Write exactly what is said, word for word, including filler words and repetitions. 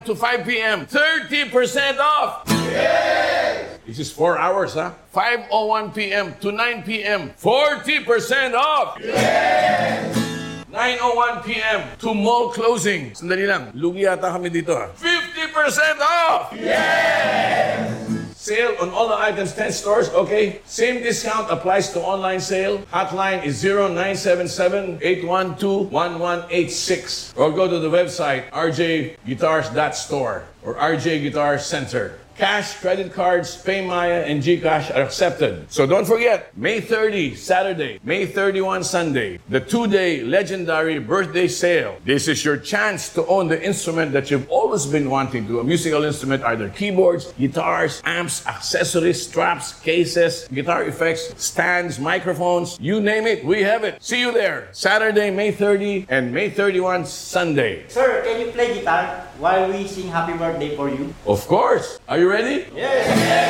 to five p.m. thirty percent off! Yay! This is four hours, ha? five oh one p.m. to nine p.m. forty percent off! Yay! nine oh one p.m. to mall closing. Sandali lang, lugi yata kami dito, ha? fifty percent off! Yay! Sale on all the items, ten stores, okay? Same discount applies to online sale. Hotline is zero nine seven seven, eight one two, one one eight six. Or go to the website r j guitars dot store or R J Guitar Center. Cash, credit cards, PayMaya, and GCash are accepted. So don't forget, May thirtieth, Saturday, May thirty-first, Sunday, the two-day legendary birthday sale. This is your chance to own the instrument that you've always been wanting to. A musical instrument, either keyboards, guitars, amps, accessories, straps, cases, guitar effects, stands, microphones, you name it, we have it. See you there, Saturday, May thirtieth, and May thirty-first, Sunday. Sir, can you play guitar while we sing happy birthday for you? Of course. Are you ready? Yes!